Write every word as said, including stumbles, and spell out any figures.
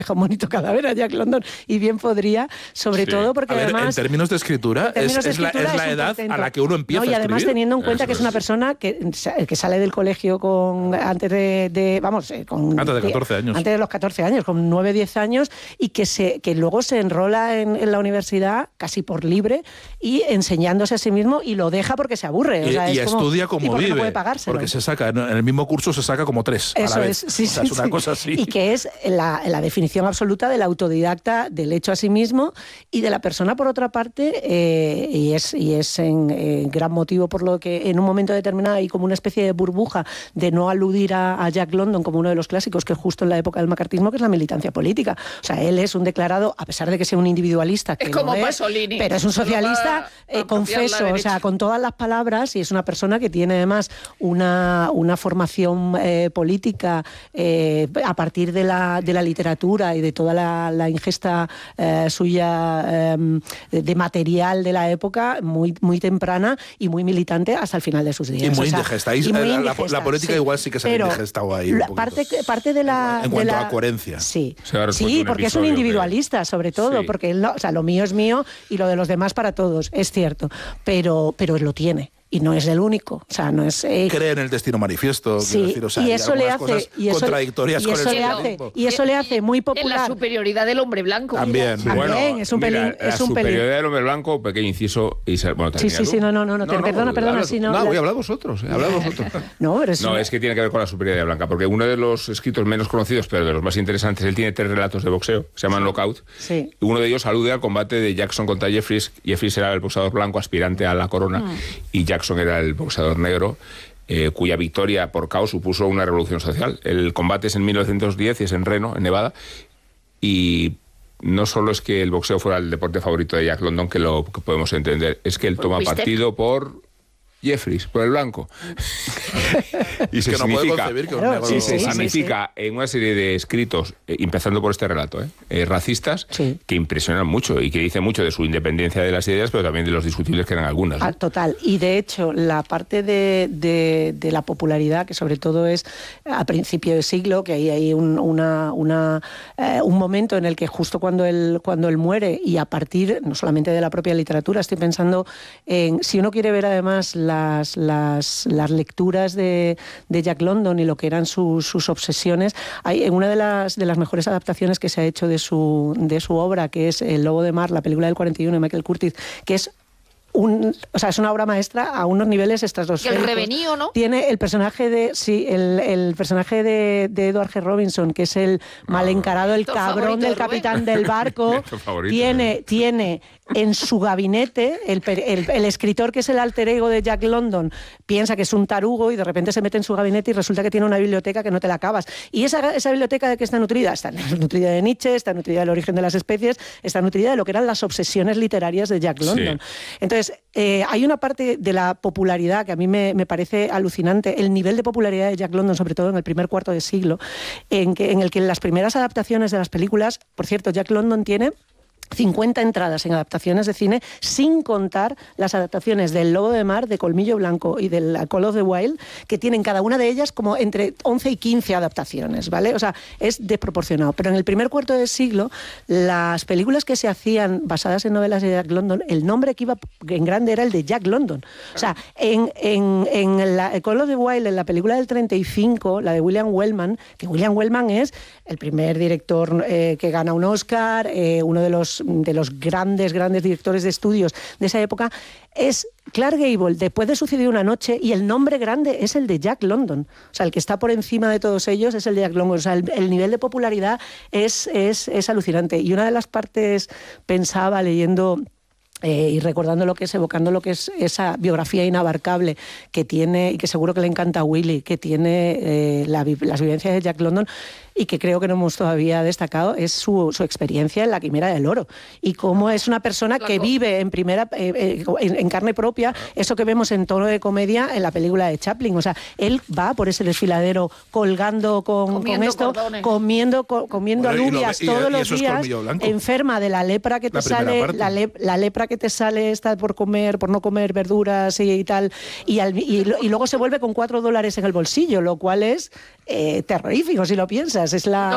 un bonito cadáver a Jack London, y bien podría, sobre sí. todo porque a ver, además... En términos de escritura, en términos es, de escritura es, la, es la edad portento. a la que uno empieza no, y a además escribir. teniendo en cuenta Eso que es una persona que, que sale del colegio con antes de... de vamos, con... Antes de catorce años. Antes de los catorce años, con nueve, diez años, y que, se, que luego se enrola en, en la universidad casi por libre y enseñándose a sí mismo, y lo deja porque se aburre. Y, o sea, y es estudia como, como y vive, no puede pagárselo. porque se saca, en el mismo curso se saca como tres Eso a la vez. Es, sí, o sea, sí, es una sí. cosa así. Y que es la, la definición absoluta del autodidacta, del hecho a sí mismo, y de la persona, por otra parte, eh, y es, y es en, eh, gran motivo por lo que en un momento determinado hay como una especie de burbuja de no aludir a, a Jack London como uno de los clásicos, que justo en la época del macartismo, que es la militancia política. O sea, él es un declarado, a pesar de que sea un individualista, que es como no Pasolini, es, pero es un socialista eh, confeso, o sea, con todas las palabras, y es una persona que tiene además una, una formación eh, política eh, a partir de la, de la literatura y de toda la, la ingesta eh, suya eh, de, de material de la época, muy, muy temprana y muy militante hasta el final de sus días. Y muy o sea, indigesta. Y y muy la, indigesta, la política sí. igual sí que se ha indigestado ahí. La, parte, parte de la... En cuanto de la, a coherencia. Sí, sí, porque es un individualista, que... sobre todo, sí. porque él no, o sea, lo mío es mío y lo de los demás para todos, es cierto, pero, pero él lo tiene. Y no es el único, o sea, no es... Eh... Cree en el destino manifiesto, sí, decir, o sea, y eso le hace... Y eso, contradictorias y con eso el le hace, y eso le hace muy popular. En la superioridad del hombre blanco. También. Sí. También, Bueno, es un pelín... Mira, es la un superioridad pelín. del hombre blanco, pequeño inciso... Y se, bueno, sí, sí, sí, no, no, no, no, no te, perdona, perdona, habla, si no... No, la... voy a hablar vosotros, eh, hablad vosotros. no, pero es... No, es que tiene que ver con la superioridad blanca, porque uno de los escritos menos conocidos, pero de los más interesantes, él tiene tres relatos de boxeo, se llaman Knockout. Sí. Uno de ellos alude al combate de Jackson contra Jeffries. Jeffries era el boxeador blanco aspirante a la corona, mm. y Jackson era el boxeador negro, Eh, cuya victoria por caos supuso una revolución social. El combate es en mil novecientos diez y es en Reno, en Nevada, y no solo es que el boxeo fuera el deporte favorito de Jack London, que lo que podemos entender, es que él toma partido por Jeffries, por el blanco. Y se que no significa, puede concebir que un claro, negro... sí, sí, se sí, significa sí. en una serie de escritos, eh, empezando por este relato, eh, eh, racistas, sí. que impresionan mucho y que dicen mucho de su independencia de las ideas, pero también de los discutibles que eran algunas. ¿no? Ah, total. Y de hecho, la parte de, de, de la popularidad, que sobre todo es a principio de siglo, que ahí hay un, una, una, eh, un momento en el que justo cuando él, cuando él muere, y a partir no solamente de la propia literatura, estoy pensando en, si uno quiere ver además las, las, las lecturas de, de Jack London y lo que eran sus, sus obsesiones, hay en una de las, de las mejores adaptaciones que se ha hecho de su, de su obra, que es El Lobo de Mar, la película del cuarenta y uno de Michael Curtiz, que es Un, o sea, es una obra maestra a unos niveles estratosféricos. El revenío, ¿no? Tiene el personaje de, sí, el, el personaje de, de Edward G. Robinson, que es el mal encarado, el cabrón del capitán del barco. favorito, tiene, ¿eh? tiene en su gabinete, el, el, el escritor que es el alter ego de Jack London, piensa que es un tarugo y de repente se mete en su gabinete y resulta que tiene una biblioteca que no te la acabas. ¿Y esa, esa biblioteca de qué está nutrida? Está nutrida de Nietzsche, está nutrida del origen de las especies, está nutrida de lo que eran las obsesiones literarias de Jack London. Sí. Entonces, Eh, hay una parte de la popularidad que a mí me, me parece alucinante, el nivel de popularidad de Jack London, sobre todo en el primer cuarto de siglo, en, que, en el que en las primeras adaptaciones de las películas, por cierto, Jack London tiene cincuenta entradas en adaptaciones de cine, sin contar las adaptaciones del Lobo de Mar, de Colmillo Blanco y del Call of the Wild, que tienen cada una de ellas como entre once y quince adaptaciones, ¿vale? O sea, es desproporcionado. Pero en el primer cuarto de siglo, las películas que se hacían basadas en novelas de Jack London, el nombre que iba en grande era el de Jack London. O sea, en, en, en la Call of the Wild, en la película del treinta y cinco, la de William Wellman, que William Wellman es el primer director eh, que gana un Oscar, eh, uno de los de los grandes, grandes directores de estudios de esa época, es Clark Gable, después de Sucedió una noche, y el nombre grande es el de Jack London. O sea, el que está por encima de todos ellos es el de Jack London. O sea, el, el nivel de popularidad es, es, es alucinante. Y una de las partes, pensaba leyendo... Eh, y recordando lo que es, evocando lo que es esa biografía inabarcable que tiene, y que seguro que le encanta a Willy, que tiene eh, la, las vivencias de Jack London, y que creo que no hemos todavía destacado, es su, su experiencia en la Quimera del Oro, y cómo es una persona que vive en primera eh, eh, en, en carne propia eso que vemos en tono de comedia en la película de Chaplin. O sea, él va por ese desfiladero colgando con, comiendo con esto, cordones. comiendo, co, comiendo bueno, alubias y lo, y, todos y los días, enferma de la lepra que te la sale, la, le, la lepra que te sale esta por comer, por no comer verduras y, y tal, y, al, y, y luego se vuelve con cuatro dólares en el bolsillo, lo cual es eh, terrorífico si lo piensas. Es la